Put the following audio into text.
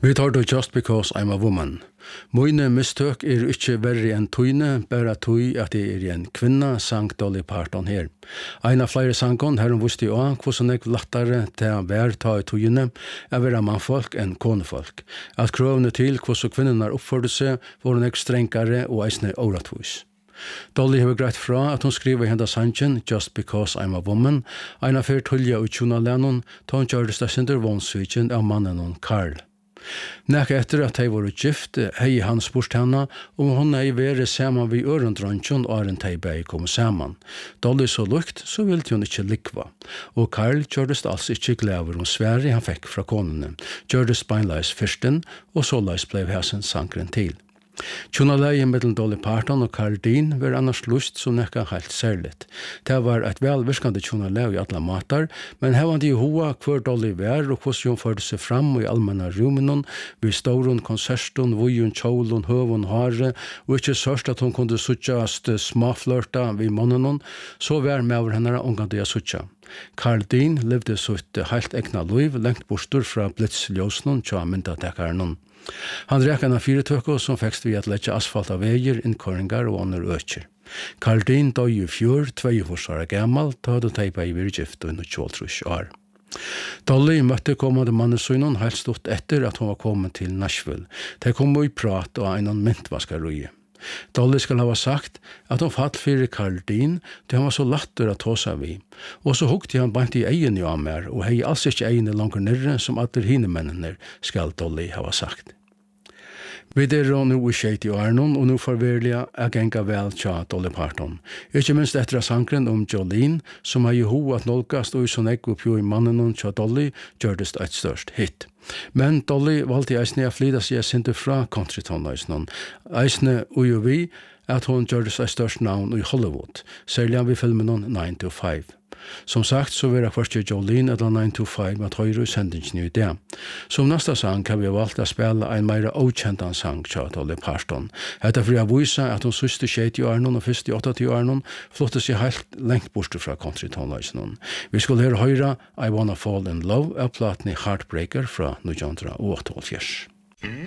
Vi tar det Just Because I'm a Woman. Mine mistøk ikke verre enn tøyne, bare tøy at det en kvinna, sang Dolly Parton her. En av flere sangen her visste jo hvordan jeg lettere til å være ta i tøyene å være mannfolk enn konefolk. At kravene til hvordan kvinnerne oppførte seg var hun strengere og eisne åretvis. Dolly har greit fra at hun skriver henda sangen Just Because I'm a Woman, en av fyrt hulja utsjona lennon, ta hun gjør det stedsinder vonsvitjen av mannen hun Karl. Nekka etter at de var gift, hei han spurt henne om hun vært sammen ved ørendrøntjen og en de begge kom sammen. Dolly så lukt, så ville hun ikke likva. Og Karl gjørdes altså ikke glæver om Sverige han fikk fra konene. Gjørdes beinleis fyrsten, og så leis ble hæsen sankren til. Tjonaleie mellom Dolly Parton og Karl Dean var annars lust som nekka helt særligt. Det var et velvirkende tjonaleie i alle matar, men her var det i hoa hver Dolly var og hvordan hun førte seg fram i allmänna rummen, ved ståren, konserten, vujen, kjolen, høven, hare, og ikke sørst at hun kunne suttjast småflørta ved mannen, så var med over henne omgående jeg suttja. Karl Dean levde sitt helt egna liv lengt bostur fra blitzljósnen tja myndatekaren. Han drekk en av 4 tøkker som fekst vi at lette asfalt av veier, innkøringar og andre øker. Karl Dean døg i fjør, 22 år gammal, da hadde teipa i virgift under 22 år. Dolly møtte kommande mannesøgnen helt stort etter at hun var kommet til Nashville. De kom i prat og en myntvaskarøye. Dolly skal ha sagt at hun fatt fyrir Karl Dean til han var så latter at tåsa vi. Og så hukte han bant i egen jo av mer, og hei alls ikke egen langer nirre som alle hine mennene skal Dolly ha sagt. Vi er nå i skjeit i Arnon, og nå forverlig er genga vel tja Dolly Parton. Ikke minst etter av sankren om Jolene, som har i ho at nolkast og sånn ekk oppjo i mannen tja Dolly, gjørdes et størst hit. Men Dolly valgte eisne å flyda seg sinte fra countrytonøysene. Eisne og vi at hun gjørdes et størst navn i Hollywood, særlig vi filmen 9 to 5. Som sagt, så var det først Jolene eller 9 to 5 med høyre i sendingen i det. Som neste sang kan vi valgt å spille en mer okjentan sang til Dolly Parton. Etter for jeg viser at hun syste skjeit i Arnon og første 80 Arnon flotte seg helt lengt bort fra countrytonøysene. Vi skulle høre I Wanna Fall in Love av platen i Heartbreaker fra 1988.